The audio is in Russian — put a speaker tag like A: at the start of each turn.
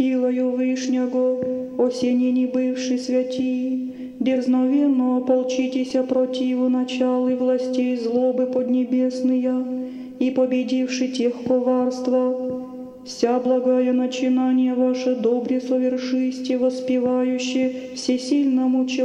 A: силою Вышнего, осенени бывший святи, дерзновенно ополчитеся противу начал и властей злобы поднебесные, и победивши тех коварства, вся благая начинание ваше добре совершисте, воспевающее всесильному человеку,